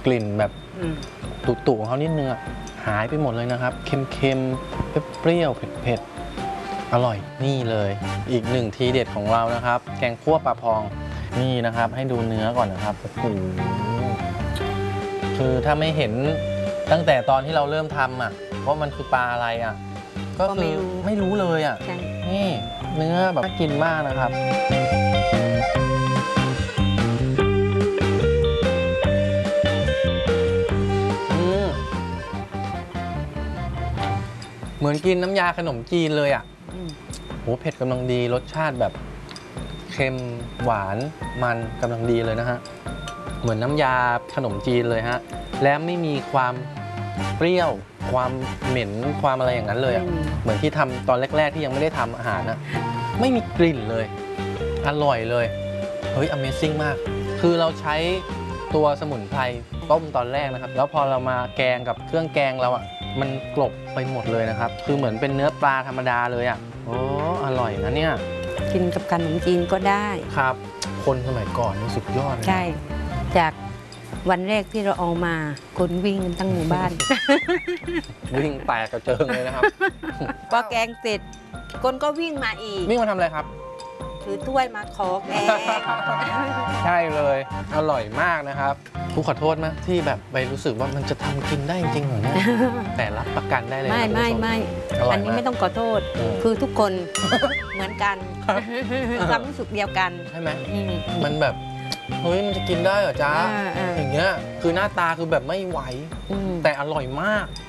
กลิ่นแบบตุ่ๆของเขานิดนึงหายไปหมดเลยนะครับเค็มๆเปรี้ยวๆเผ็ดๆอร่อยนี่เลยอีกหนึ่งทีเด็ดของเรานะครับแกงคั่วปลาพองนี่นะครับให้ดูเนื้อก่อนนะครับโอ้โหคือถ้าไม่เห็นตั้งแต่ตอนที่เราเริ่มทำว่ามันคือปลาอะไรก็คือไม่รู้เลยนี่เนื้อแบบน่ากินมากนะครับเหมือนกินน้ำยาขนมจีนเลยโหเผ็ดกำลังดีรสชาติแบบเค็มหวานมันกำลังดีเลยนะฮะเหมือนน้ำยาขนมจีนเลยฮะและไม่มีความเปรี้ยวความเหม็นความอะไรอย่างนั้นเลยเหมือนที่ทำตอนแรกๆที่ยังไม่ได้ทำอาหารไม่มีกลิ่นเลยอร่อยเลยเฮ้ย Amazing มากคือเราใช้ตัวสมุนไพรต้มตอนแรกนะครับแล้วพอเรามาแกงกับเครื่องแกงเรามันกลบไปหมดเลยนะครับคือเหมือนเป็นเนื้อปลาธรรมดาเลยโอ้อร่อยนะเนี่ยกินกับขนมจีนก็ได้ครับคนสมัยก่อนนี่สุดยอดเลยใช่จากวันแรกที่เราออกมาคนวิ่งกันตั้งหมู่บ้านวิ่งแตกกระเจิงเลยนะครับพอแกงเสร็จคนก็วิ่งมาอีกวิ่งมาทำอะไรครับถือถ้วยมาขอแกงใช่เลยอร่อยมากนะครับขอโทษนะที่แบบไปรู้สึกว่ามันจะทำกินได้จริงเหรอเนี่ยแต่รับประกันได้เลยไม่อันนี้ไม่ต้องขอโทษคือทุกคนเหมือนกันความรู้สึกเดียวกันใช่ไหมมันแบบเฮ้ยมันจะกินได้เหรอจ๊ะอย่างเงี้ยคือหน้าตาคือแบบไม่ไหวแต่อร่อยมาก